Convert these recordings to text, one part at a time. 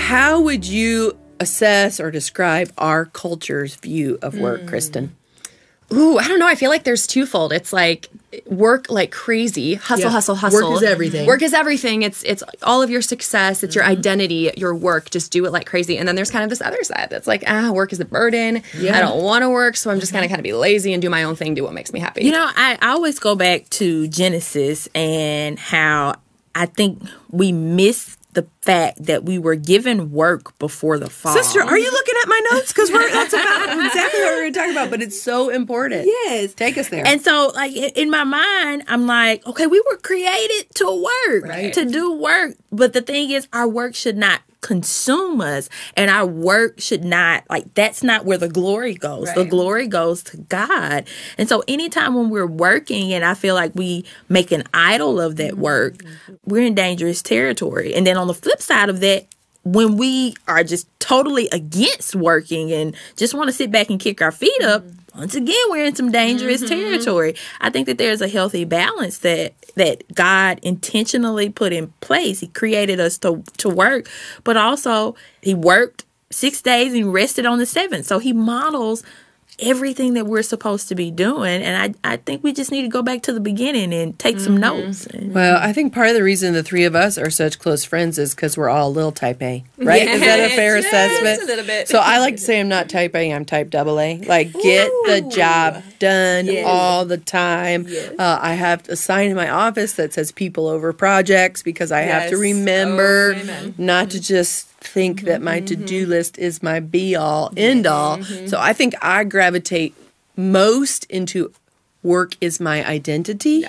how would you assess or describe our culture's view of work, Kristen? Ooh, I don't know. I feel like there's twofold. It's like work like crazy, hustle, hustle, hustle. Work is everything. Work is everything. It's all of your success. It's your identity, your work. Just do it like crazy. And then there's kind of this other side that's like, work is a burden. I don't want to work, so I'm just going to kind of be lazy and do my own thing, do what makes me happy. You know, I always go back to Genesis and how I think we miss the fact that we were given work before the fall. Sister, are you looking at my notes? Because that's about exactly what we're going to talk about, but it's so important. Yes. Take us there. And so, like, in my mind, I'm like, okay, we were created to work, to do work. But the thing is, our work should not consume us, and our work should not, like, that's not where the glory goes. The glory goes to God. And so anytime when we're working and I feel like we make an idol of that work, we're in dangerous territory. And then on the flip side of that, when we are just totally against working and just want to sit back and kick our feet up, once again, we're in some dangerous territory. I think that there's a healthy balance that God intentionally put in place. He created us to work, but also he worked 6 days and rested on the seventh. So he models everything that we're supposed to be doing. And I think we just need to go back to the beginning and take some notes. Well, I think part of the reason the three of us are such close friends is because we're all a little type A, right? Yes, is that a fair assessment? A little bit. So I like to say I'm not type A, I'm type AA. Like, get the job done all the time. I have a sign in my office that says people over projects because I have to remember not to just think that my to-do list is my be-all, end-all. So I think I gravitate most into work is my identity.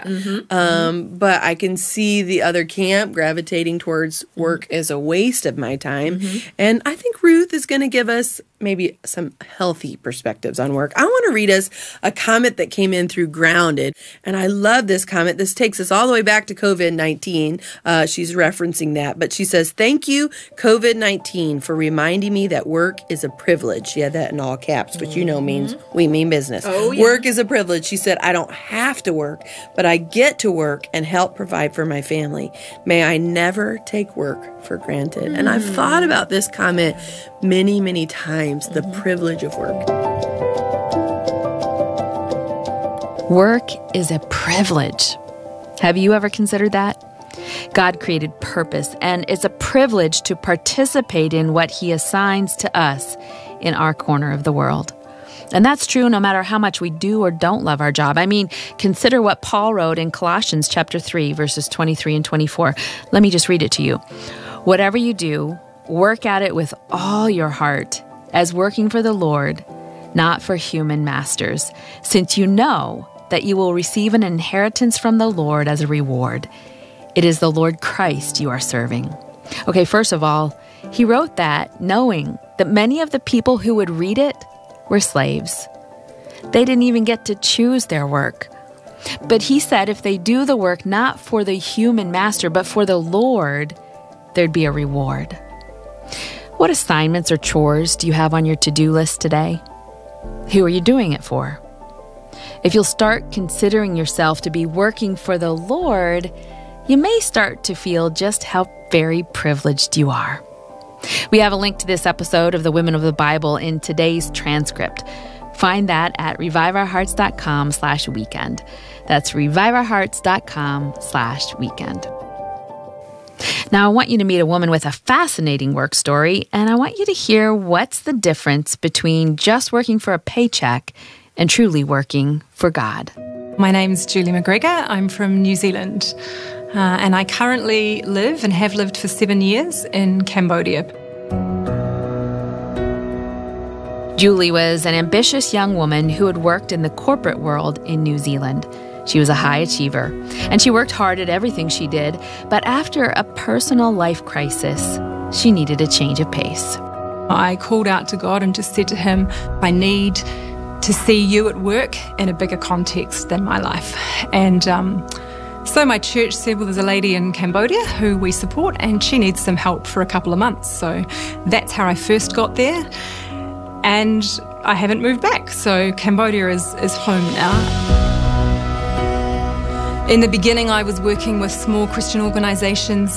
But I can see the other camp gravitating towards work as a waste of my time. And I think Ruth is going to give us maybe some healthy perspectives on work. I want to read us a comment that came in through Grounded. And I love this comment. This takes us all the way back to COVID-19. She's referencing that. But she says, thank you, COVID-19, for reminding me that work is a privilege. She had that in all caps, which you know means we mean business. Work is a privilege. She said, I don't have to work, but I get to work and help provide for my family. May I never take work for granted. And I've thought about this comment many, many times, the privilege of work. Work is a privilege. Have you ever considered that? God created purpose, and it's a privilege to participate in what He assigns to us in our corner of the world. And that's true no matter how much we do or don't love our job. I mean, consider what Paul wrote in Colossians chapter 3, verses 23 and 24. Let me just read it to you. Whatever you do, work at it with all your heart, as working for the Lord, not for human masters, since you know that you will receive an inheritance from the Lord as a reward. It is the Lord Christ you are serving. Okay, first of all, he wrote that knowing that many of the people who would read it were slaves. They didn't even get to choose their work. But he said if they do the work not for the human master, but for the Lord, there'd be a reward. What assignments or chores do you have on your to-do list today? Who are you doing it for? If you'll start considering yourself to be working for the Lord, you may start to feel just how very privileged you are. We have a link to this episode of the Women of the Bible in today's transcript. Find that at reviveourhearts.com/weekend. That's reviveourhearts.com/weekend. Now, I want you to meet a woman with a fascinating work story, and I want you to hear what's the difference between just working for a paycheck and truly working for God. My name's Julie McGregor. I'm from New Zealand, and I currently live and have lived for 7 years in Cambodia. Julie was an ambitious young woman who had worked in the corporate world in New Zealand. She was a high achiever, and she worked hard at everything she did, but after a personal life crisis, she needed a change of pace. I called out to God and just said to Him, I need to see You at work in a bigger context than my life. And so my church said, well, there's a lady in Cambodia who we support, and she needs some help for a couple of months. So that's how I first got there, and I haven't moved back. So Cambodia is home now. In the beginning, I was working with small Christian organisations